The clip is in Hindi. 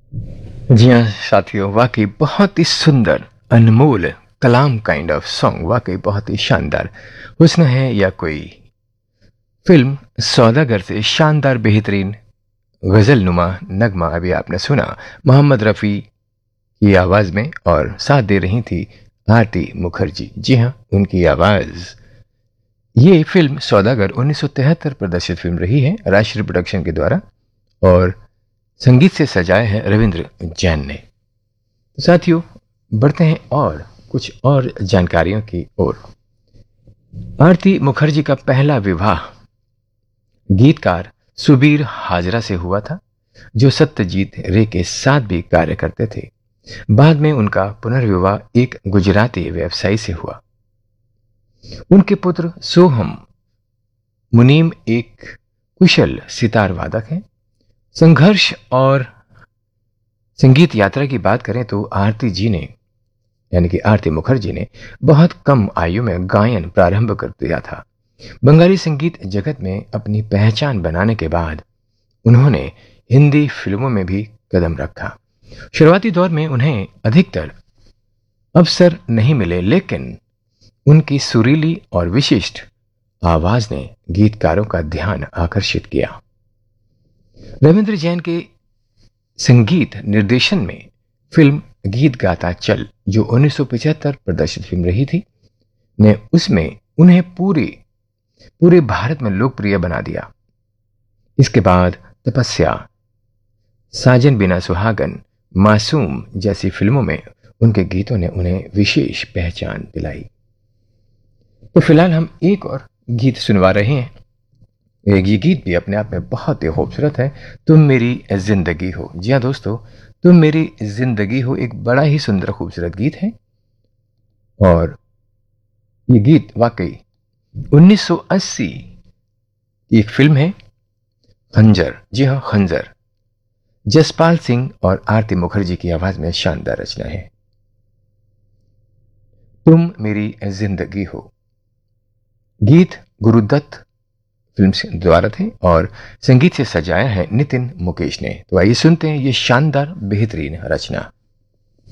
जी हाँ साथियों, वाकई बहुत ही सुंदर, अनमोल, कलाम काइंड ऑफ सॉन्ग, वाकई बहुत ही शानदार। हुस्न है या कोई फिल्म सौदागर से शानदार बेहतरीन गजल नुमा नगमा अभी आपने सुना मोहम्मद रफ़ी की आवाज़ में, और साथ दे रही थी आरती मुखर्जी। जी हाँ, उनकी आवाज़। ये फिल्म सौदागर 1973 प्रदर्शित फिल्म रही है राष्ट्रीय प्रोडक्शन के द्वारा, और संगीत से सजाया है रविंद्र जैन ने। तो साथियों, बढ़ते हैं और कुछ और जानकारियों की ओर। आरती मुखर्जी का पहला विवाह गीतकार सुबीर हाजरा से हुआ था, जो सत्यजीत रे के साथ भी कार्य करते थे। बाद में उनका पुनर्विवाह एक गुजराती व्यवसायी से हुआ। उनके पुत्र सोहम मुनीम एक कुशल सितार वादक हैं। संघर्ष और संगीत यात्रा की बात करें तो आरती जी ने, यानी कि आरती मुखर्जी ने, बहुत कम आयु में गायन प्रारंभ कर दिया था। बंगाली संगीत जगत में अपनी पहचान बनाने के बाद उन्होंने हिंदी फिल्मों में भी कदम रखा। शुरुआती दौर में उन्हें अधिकतर अवसर नहीं मिले, लेकिन उनकी सुरीली और विशिष्ट आवाज ने गीतकारों का ध्यान आकर्षित किया। रविंद्र जैन के संगीत निर्देशन में फिल्म गीत गाता चल, जो 1975 प्रदर्शित फिल्म रही थी, ने उसमें उन्हें पूरे भारत में लोकप्रिय बना दिया। इसके बाद तपस्या, साजन बिना सुहागन, मासूम जैसी फिल्मों में उनके गीतों ने उन्हें विशेष पहचान दिलाई। तो फिलहाल हम एक और गीत सुनवा रहे हैं। ये गीत भी अपने आप में बहुत ही खूबसूरत है, तुम मेरी जिंदगी हो। जी हाँ दोस्तों, तुम मेरी जिंदगी हो एक बड़ा ही सुंदर खूबसूरत गीत है, और ये गीत वाकई 1980 की एक फिल्म है खंजर। जी हाँ, खंजर। जसपाल सिंह और आरती मुखर्जी की आवाज में शानदार रचना है तुम मेरी जिंदगी हो। गीत गुरुदत्त फिल्म से द्वारा थे, और संगीत से सजाया है नितिन मुकेश ने। तो आइए सुनते हैं ये शानदार बेहतरीन रचना।